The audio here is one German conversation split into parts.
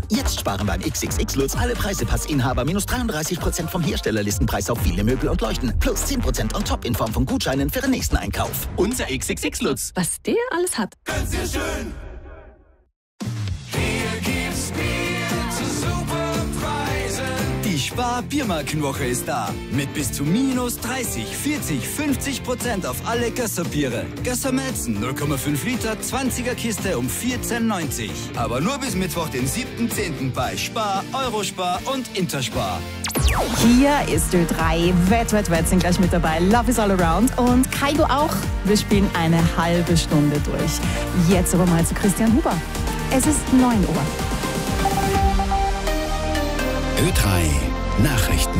Jetzt sparen beim XXX Lutz alle Preisepassinhaber minus 33% vom Herstellerlistenpreis auf viele Möbel und Leuchten. Plus 10% on top in Form von Gutscheinen für den nächsten Einkauf. Unser XXX Lutz. Was der alles hat. Ganz sehr schön. Hier gibt's Bier zu super Preisen. Die Spar-Biermarkenwoche ist da. Mit bis zu minus 30, 40, 50% auf alle Gösser-Biere. Gösser Melzen 0,5 Liter, 20er Kiste um 14,90. Aber nur bis Mittwoch, den 7.10. bei Spar, Eurospar und Interspar. Hier ist Ö3. Wett sind gleich mit dabei. Love is all around. Und Kaigo auch. Wir spielen eine halbe Stunde durch. Jetzt aber mal zu Christian Huber. Es ist 9 Uhr. Ö3 Nachrichten.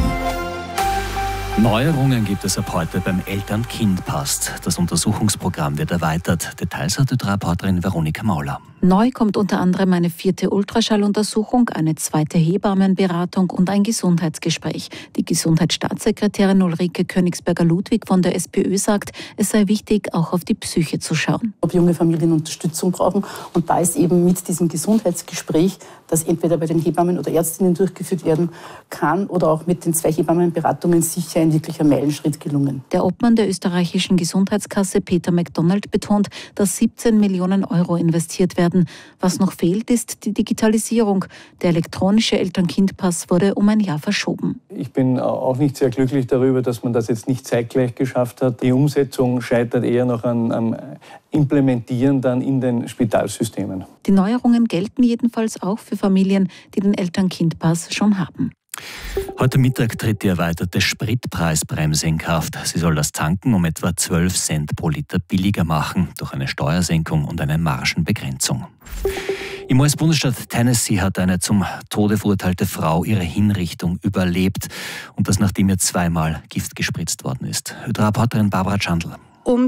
Neuerungen gibt es ab heute beim Eltern-Kind-Pass. Das Untersuchungsprogramm wird erweitert. Details hat Ö3-Reporterin Veronika Mauler. Neu kommt unter anderem eine 4. Ultraschalluntersuchung, eine 2. Hebammenberatung und ein Gesundheitsgespräch. Die Gesundheitsstaatssekretärin Ulrike Königsberger-Ludwig von der SPÖ sagt, es sei wichtig, auch auf die Psyche zu schauen. Ob junge Familien Unterstützung brauchen. Und da ist eben mit diesem Gesundheitsgespräch, das entweder bei den Hebammen oder Ärztinnen durchgeführt werden kann oder auch mit den 2 Hebammenberatungen sicher ein wirklicher Meilenschritt gelungen. Der Obmann der österreichischen Gesundheitskasse Peter MacDonald betont, dass 17 Millionen Euro investiert werden. Was noch fehlt, ist die Digitalisierung. Der elektronische Eltern-Kind-Pass wurde um ein Jahr verschoben. Ich bin auch nicht sehr glücklich darüber, dass man das jetzt nicht zeitgleich geschafft hat. Die Umsetzung scheitert eher noch am Implementieren dann in den Spitalsystemen. Die Neuerungen gelten jedenfalls auch für Familien, die den Eltern-Kind-Pass schon haben. Heute Mittag tritt die erweiterte Spritpreisbremse in Kraft. Sie soll das Tanken um etwa 12 Cent pro Liter billiger machen, durch eine Steuersenkung und eine Margenbegrenzung. Im US-Bundesstaat Tennessee hat eine zum Tode verurteilte Frau ihre Hinrichtung überlebt. Und das, nachdem ihr 2-mal Gift gespritzt worden ist. Reporterin Barbara Schandl. Um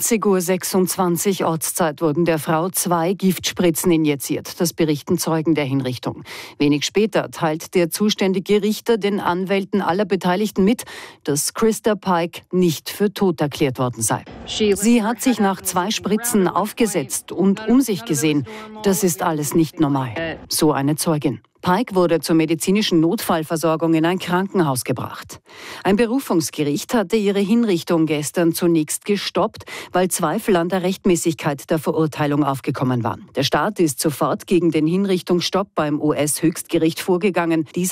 20.26 Uhr Ortszeit wurden der Frau 2 Giftspritzen injiziert. Das berichten Zeugen der Hinrichtung. Wenig später teilt der zuständige Richter den Anwälten aller Beteiligten mit, dass Krista Pike nicht für tot erklärt worden sei. Sie hat sich nach 2 Spritzen aufgesetzt und um sich gesehen. Das ist alles nicht normal. So eine Zeugin. Pike wurde zur medizinischen Notfallversorgung in ein Krankenhaus gebracht. Ein Berufungsgericht hatte ihre Hinrichtung gestern zunächst gestoppt, weil Zweifel an der Rechtmäßigkeit der Verurteilung aufgekommen waren. Der Staat ist sofort gegen den Hinrichtungsstopp beim US-Höchstgericht vorgegangen. Dieser